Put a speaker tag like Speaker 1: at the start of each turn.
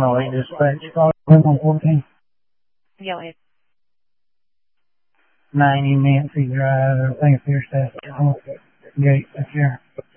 Speaker 1: 8 dispatch, call 114.
Speaker 2: Go ahead.
Speaker 1: 90 Nancy Drive, everything appears to have gate up here.